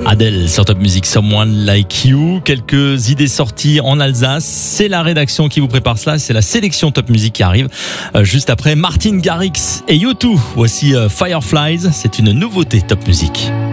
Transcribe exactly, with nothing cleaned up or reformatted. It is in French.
Adèle sur Top Music, Someone Like You. Quelques idées sorties en Alsace. C'est la rédaction qui vous prépare cela. C'est la sélection Top Music qui arrive euh, juste après Martin Garrix et U deux. Voici euh, Fireflies. C'est une nouveauté Top Music.